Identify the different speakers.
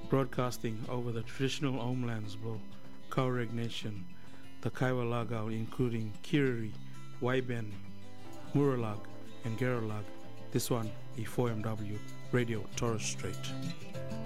Speaker 1: broadcasting over the traditional homelands of Kaureg Nation, the Kaiwa Lagao, including Kiriri, Waiben, Muralag, and Geralag. This one, E4MW, Radio Torres Strait.